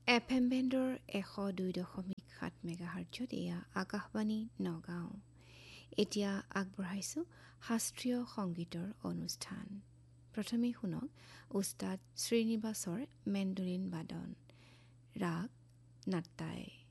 FM বেণ্ডৰ 102.7 মেগাহাৰ্টজত এয়া আকাশবাণী নগাঁও। এতিয়া আগবঢ়াইছোঁ শাস্ত্ৰীয় সংগীতৰ অনুষ্ঠান। প্ৰথমে শুনক উস্তাদ শ্ৰীনিবাসৰ মেণ্ডলিন বাদন, ৰাগ নাট্টাই।